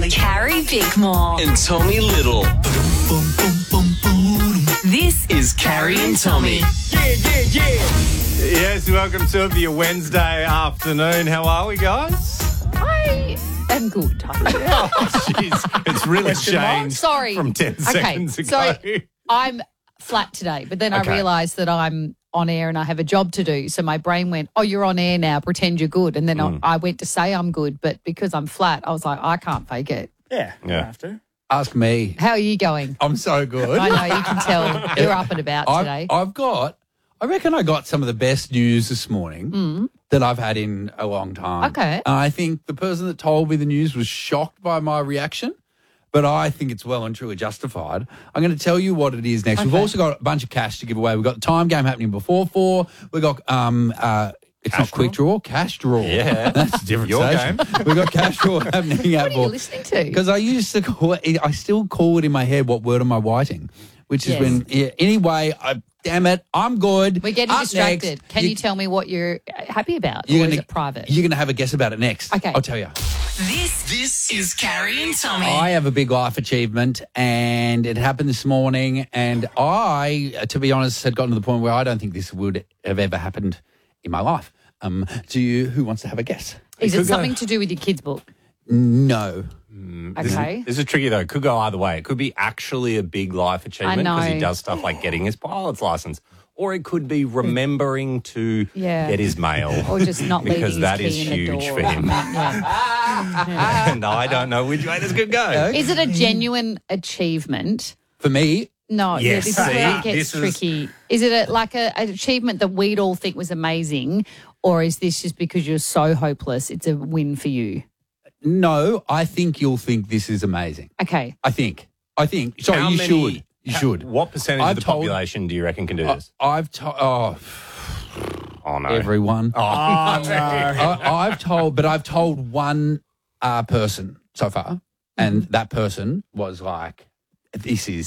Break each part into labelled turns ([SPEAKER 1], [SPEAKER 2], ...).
[SPEAKER 1] Tommy. Carrie Bickmore.
[SPEAKER 2] And Tommy Little. This is Carrie and Tommy.
[SPEAKER 3] Yes, welcome to it for your Wednesday afternoon. How are we, guys?
[SPEAKER 4] I am good.
[SPEAKER 3] Oh, jeez. It's really changed
[SPEAKER 4] Sorry.
[SPEAKER 3] from 10 seconds ago.
[SPEAKER 4] So I'm flat today, but then I realised that I'm on air and I have a job to do. So my brain went, oh, you're on air now, pretend you're good. And then I went to say I'm good, but because I'm flat, I was like, I can't fake it.
[SPEAKER 5] Yeah, you don't have to.
[SPEAKER 6] Ask me.
[SPEAKER 4] How are you going?
[SPEAKER 6] I'm so good.
[SPEAKER 4] I know, you can tell you're up and about today.
[SPEAKER 6] I reckon I got some of the best news this morning that I've had in a long time.
[SPEAKER 4] Okay.
[SPEAKER 6] I think the person that told me the news was shocked by my reaction, but I think it's well and truly justified. I'm going to tell you what it is next.
[SPEAKER 4] Okay.
[SPEAKER 6] We've also got a bunch of cash to give away. We've got the time game happening before 4. We've got it's not quick draw, cash draw.
[SPEAKER 3] Yeah.
[SPEAKER 6] That's a different
[SPEAKER 3] Your
[SPEAKER 6] station.
[SPEAKER 3] game.
[SPEAKER 6] We've got cash draw happening at
[SPEAKER 4] What are you listening to?
[SPEAKER 6] because I used to call it, I still call it in my head, what word am I writing? Which is
[SPEAKER 4] Yes.
[SPEAKER 6] anyway, damn it, I'm good.
[SPEAKER 4] We're getting
[SPEAKER 6] Up
[SPEAKER 4] distracted.
[SPEAKER 6] next,
[SPEAKER 4] Can you tell me what you're happy about? Or is it private?
[SPEAKER 6] You're going to have a guess about it next.
[SPEAKER 4] Okay.
[SPEAKER 6] I'll tell you.
[SPEAKER 2] This is Carrie and Tommy.
[SPEAKER 6] I have a big life achievement, and it happened this morning, and I, to be honest, had gotten to the point where I don't think this would have ever happened in my life. Who wants to have a guess?
[SPEAKER 4] Is it something to do with your kids' book?
[SPEAKER 6] No.
[SPEAKER 4] Okay.
[SPEAKER 3] This is tricky, though. It could go either way. It could be actually a big life achievement because he
[SPEAKER 4] know.
[SPEAKER 3] does stuff like getting his pilot's license. Or it could be remembering to get his mail.
[SPEAKER 4] Or just not leaving
[SPEAKER 3] because
[SPEAKER 4] his
[SPEAKER 3] that
[SPEAKER 4] key
[SPEAKER 3] is
[SPEAKER 4] in the
[SPEAKER 3] huge
[SPEAKER 4] door.
[SPEAKER 3] for him.
[SPEAKER 4] Yeah.
[SPEAKER 3] And I don't know which way this could go.
[SPEAKER 4] Is it a genuine achievement?
[SPEAKER 6] For me,
[SPEAKER 4] No,
[SPEAKER 3] Yes.
[SPEAKER 4] this is where
[SPEAKER 3] See,
[SPEAKER 4] it gets
[SPEAKER 3] this is-
[SPEAKER 4] tricky. Is it an achievement that we'd all think was amazing, or is this just because you're so hopeless, it's a win for you?
[SPEAKER 6] no, I think you'll think this is amazing.
[SPEAKER 4] Okay.
[SPEAKER 6] I think. Sorry,
[SPEAKER 3] How
[SPEAKER 6] you
[SPEAKER 3] many-
[SPEAKER 6] should.
[SPEAKER 3] What percentage
[SPEAKER 6] I've
[SPEAKER 3] of the
[SPEAKER 6] told-
[SPEAKER 3] population do you reckon can do this?
[SPEAKER 6] I've told,
[SPEAKER 3] Oh, no.
[SPEAKER 6] everyone.
[SPEAKER 3] Oh,
[SPEAKER 6] I've told one person so far, and that person was like, "This is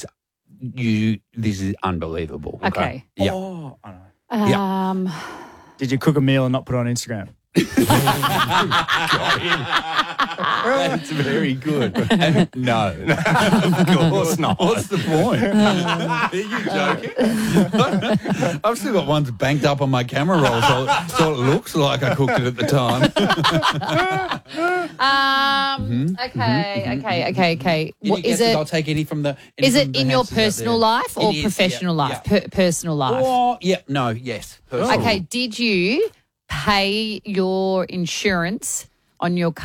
[SPEAKER 6] unbelievable."
[SPEAKER 4] Okay.
[SPEAKER 6] Yeah.
[SPEAKER 5] Oh, I know. Did you cook a meal and not put it on Instagram?
[SPEAKER 6] That's very good. And no,
[SPEAKER 3] of course not.
[SPEAKER 6] what's the point? Are you joking? I've still got ones banked up on my camera roll, so it looks like I cooked it at the time.
[SPEAKER 4] Okay.
[SPEAKER 6] Any
[SPEAKER 4] What, is
[SPEAKER 6] guesses?
[SPEAKER 4] it?
[SPEAKER 6] I'll take any from the.
[SPEAKER 4] Is it in your personal life or professional life? Personal life.
[SPEAKER 6] Oh, yeah. No. Yes. Personal.
[SPEAKER 4] Okay. Did you pay your insurance on your